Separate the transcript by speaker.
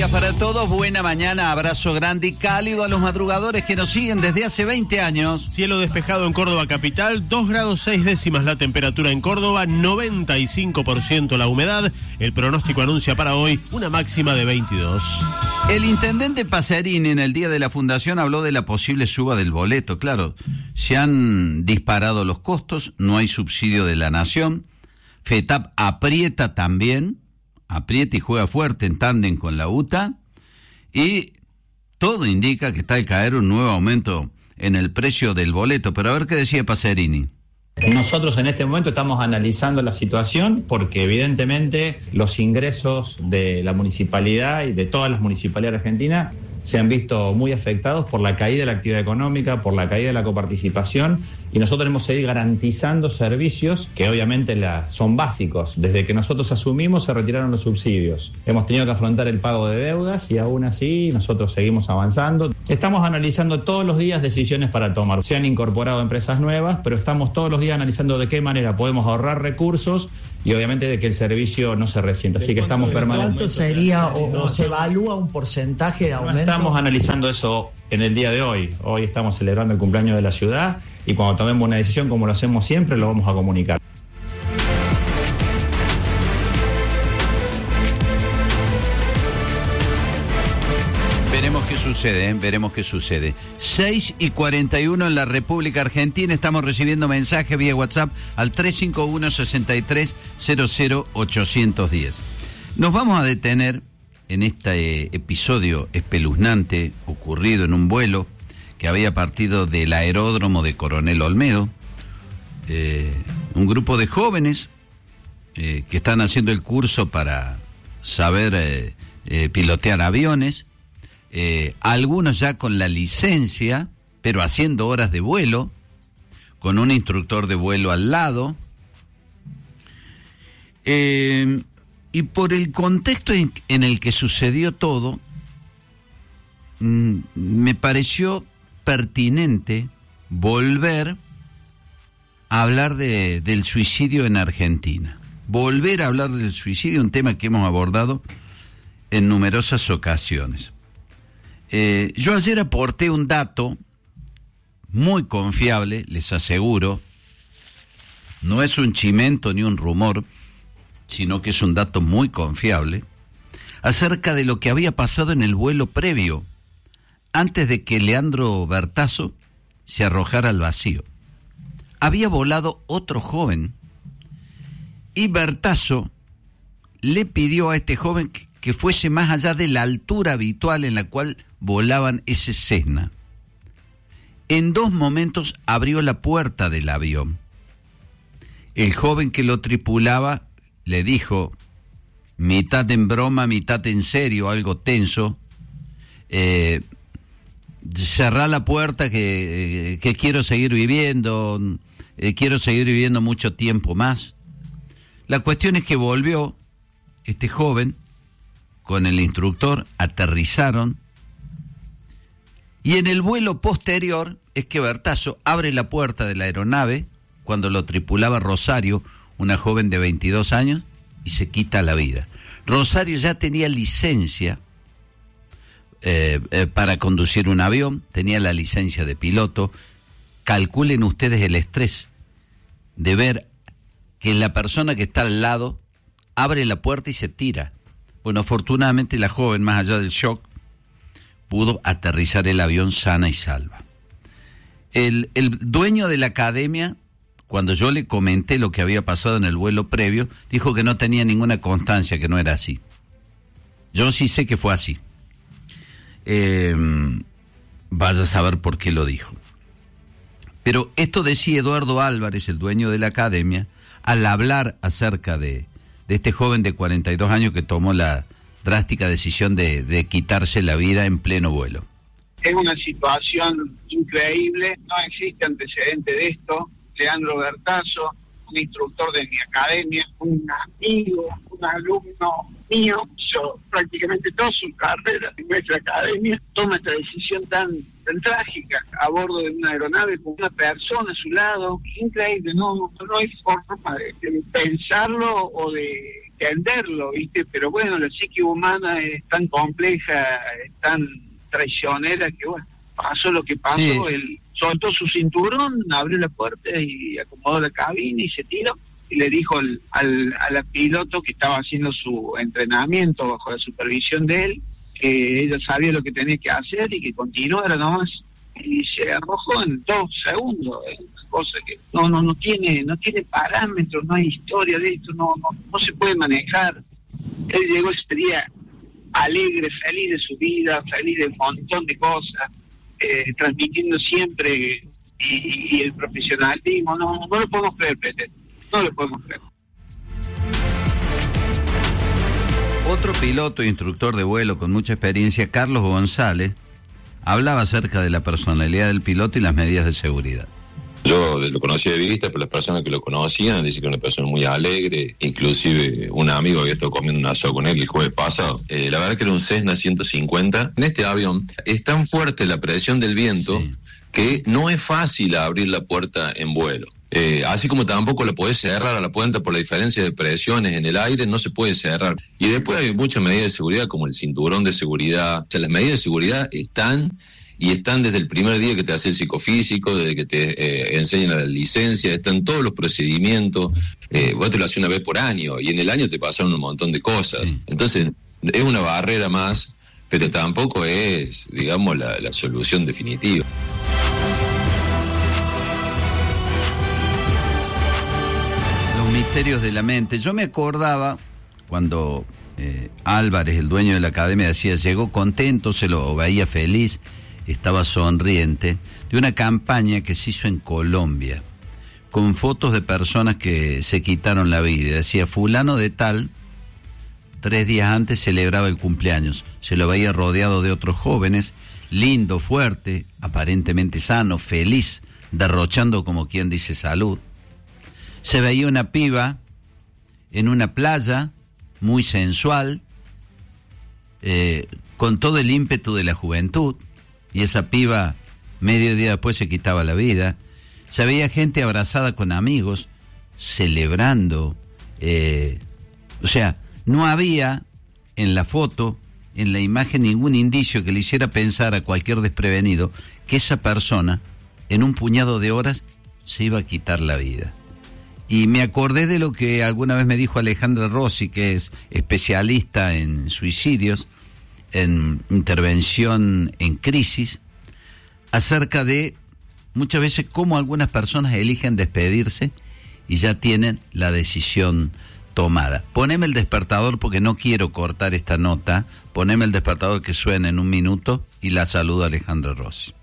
Speaker 1: días para todos, buena mañana, abrazo grande y cálido a los madrugadores que nos siguen desde hace 20 años.
Speaker 2: Cielo despejado en Córdoba capital, 2 grados 6 décimas la temperatura en Córdoba, 95% la humedad. El pronóstico anuncia para hoy una máxima de 22.
Speaker 1: El intendente Pacerini en el día de la fundación habló de la posible suba del boleto. Claro, se han disparado los costos, no hay subsidio de la nación. FETAP aprieta también. Aprieta y juega fuerte en tándem con la UTA, y todo indica que está al caer un nuevo aumento en el precio del boleto. Pero a ver qué decía Pacerini.
Speaker 3: Nosotros en este momento estamos analizando la situación porque evidentemente los ingresos de la municipalidad y de todas las municipalidades argentinas se han visto muy afectados por la caída de la actividad económica, por la caída de la coparticipación, y nosotros hemos seguido garantizando servicios que obviamente son básicos. Desde que nosotros asumimos se retiraron los subsidios. Hemos tenido que afrontar el pago de deudas y aún así nosotros seguimos avanzando. Estamos analizando todos los días decisiones para tomar. Se han incorporado empresas nuevas, pero estamos todos los días analizando de qué manera podemos ahorrar recursos y obviamente de que el servicio no se resienta. Así que estamos permanentemente.
Speaker 4: ¿Cuánto sería o se evalúa un porcentaje de aumento?
Speaker 3: No estamos analizando eso en el día de hoy. Hoy estamos celebrando el cumpleaños de la ciudad y cuando tomemos una decisión, como lo hacemos siempre, lo vamos a comunicar.
Speaker 1: Veremos qué sucede. 6:41 en la República Argentina. Estamos recibiendo mensajes vía WhatsApp al 351-6300-810. Nos vamos a detener en este episodio espeluznante ocurrido en un vuelo que había partido del aeródromo de Coronel Olmedo. Un grupo de jóvenes que están haciendo el curso para saber pilotear aviones. Algunos ya con la licencia, pero haciendo horas de vuelo, con un instructor de vuelo al lado. Y por el contexto en el que sucedió todo, me pareció pertinente volver a hablar del suicidio en Argentina. Volver a hablar del suicidio, un tema que hemos abordado en numerosas ocasiones. Yo ayer aporté un dato muy confiable, les aseguro. No es un chimento ni un rumor, sino que es un dato muy confiable, acerca de lo que había pasado en el vuelo previo, antes de que Leandro Bertazo se arrojara al vacío. Había volado otro joven, y Bertazo le pidió a este joven que fuese más allá de la altura habitual en la cual volaban ese Cessna. En 2 momentos abrió la puerta del avión. El joven que lo tripulaba le dijo, mitad en broma, mitad en serio, algo tenso, cerrá la puerta que quiero seguir viviendo mucho tiempo más. La cuestión es que volvió este joven con el instructor, aterrizaron, y en el vuelo posterior es que Bertazo abre la puerta de la aeronave cuando lo tripulaba Rosario, una joven de 22 años, y se quita la vida. Rosario ya tenía licencia para conducir un avión, tenía la licencia de piloto. Calculen ustedes el estrés de ver que la persona que está al lado abre la puerta y se tira. Bueno, afortunadamente la joven, más allá del shock, pudo aterrizar el avión sana y salva. El dueño de la academia, cuando yo le comenté lo que había pasado en el vuelo previo, dijo que no tenía ninguna constancia, que no era así. Yo sí sé que fue así. Vaya a saber por qué lo dijo. Pero esto decía Eduardo Álvarez, el dueño de la academia, al hablar acerca de este joven de 42 años que tomó la drástica decisión de quitarse la vida en pleno vuelo.
Speaker 5: Es una situación increíble, no existe antecedente de esto. Leandro Bertazo, un instructor de mi academia, un amigo, un alumno mío, yo prácticamente toda su carrera en nuestra academia, toma esta decisión tan trágica a bordo de una aeronave con una persona a su lado. Increíble, no hay forma de pensarlo o de entenderlo, ¿viste? Pero bueno, la psique humana es tan compleja, es tan traicionera que bueno, pasó lo que pasó,
Speaker 1: Sí.
Speaker 5: él soltó su cinturón, abrió la puerta y acomodó la cabina y se tiró y le dijo a la piloto que estaba haciendo su entrenamiento bajo la supervisión de él, que ella sabía lo que tenía que hacer y que continuara nomás, y se arrojó en 2 segundos, una cosa que no tiene parámetros, no hay historia de esto, no se puede manejar. Él llegó ese día alegre, feliz de su vida, feliz de un montón de cosas, transmitiendo siempre y el profesionalismo, no lo podemos creer, Peter, no lo podemos creer.
Speaker 1: Otro piloto e instructor de vuelo con mucha experiencia, Carlos González, hablaba acerca de la personalidad del piloto y las medidas de seguridad.
Speaker 6: Yo lo conocí de vista, pero las personas que lo conocían dicen que era una persona muy alegre. Inclusive un amigo había estado comiendo un asado con él el jueves pasado. La verdad que era un Cessna 150. En este avión es tan fuerte la presión del viento, sí, que no es fácil abrir la puerta en vuelo. Así como tampoco la podés cerrar a la puerta por la diferencia de presiones en el aire, no se puede cerrar. Y después hay muchas medidas de seguridad, como el cinturón de seguridad. O sea, las medidas de seguridad están desde el primer día que te hace el psicofísico, desde que te enseñan la licencia, están todos los procedimientos. Vos te lo haces una vez por año, y en el año te pasaron un montón de cosas. Sí. Entonces, es una barrera más, pero tampoco es, digamos, la solución definitiva.
Speaker 1: Misterios de la mente. Yo me acordaba cuando Álvarez, el dueño de la academia, decía, llegó contento, se lo veía feliz, estaba sonriente, de una campaña que se hizo en Colombia, con fotos de personas que se quitaron la vida. Decía, fulano de tal, 3 días antes celebraba el cumpleaños, se lo veía rodeado de otros jóvenes, lindo, fuerte, aparentemente sano, feliz, derrochando como quien dice salud. Se veía una piba en una playa, muy sensual, con todo el ímpetu de la juventud, y esa piba medio día después se quitaba la vida. Se veía gente abrazada con amigos, celebrando. O sea, no había en la foto, en la imagen, ningún indicio que le hiciera pensar a cualquier desprevenido que esa persona, en un puñado de horas, se iba a quitar la vida. Y me acordé de lo que alguna vez me dijo Alejandra Rossi, que es especialista en suicidios, en intervención en crisis, acerca de muchas veces cómo algunas personas eligen despedirse y ya tienen la decisión tomada. Poneme el despertador porque no quiero cortar esta nota, poneme el despertador que suena en un minuto y la saludo a Alejandra Rossi.